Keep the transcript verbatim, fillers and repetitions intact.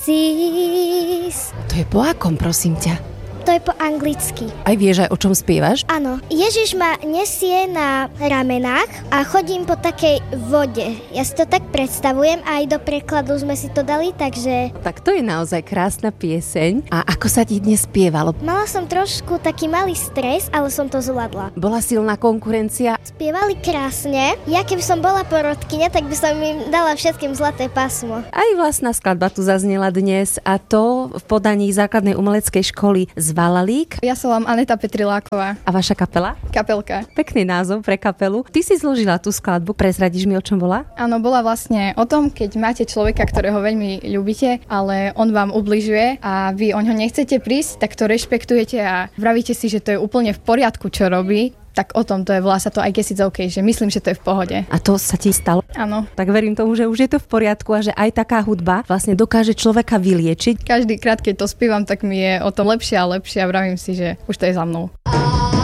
Jesus. To je po akom, prosím ťa? To je po anglicky. Aj vieš, aj o čom spievaš? Áno. Ježiš ma nesie na ramenách a chodím po takej vode. Ja si to tak predstavujem a aj do prekladu sme si to dali, takže... Tak to je naozaj krásna pieseň. A ako sa ti dnes spievalo? Mala som trošku taký malý stres, ale som to zvládla. Bola silná konkurencia? Spievali krásne. Ja keby som bola porodkyňa, tak by som im dala všetkým zlaté pásmo. Aj vlastná skladba tu zaznela dnes a to v podaní základnej umeleckej školy z Valalík. Ja som vám Aneta Petriláková. A vaša kapela? Kapelka. Pekný názov pre kapelu. Ty si zložila tú skladbu, prezradíš mi, o čom bola? Áno, bola vlastne o tom, keď máte človeka, ktorého veľmi ľúbite, ale on vám ubližuje a vy o ňo nechcete prísť, tak to rešpektujete a vravíte si, že to je úplne v poriadku, čo robí. Tak o tom to je, volá sa to I guess it's okay, že myslím, že to je v pohode. A to sa ti stalo? Áno. Tak verím tomu, že už je to v poriadku a že aj taká hudba vlastne dokáže človeka vyliečiť. Každý krát, keď to spievam, tak mi je o tom lepšie a lepšie a vravím si, že už to je za mnou.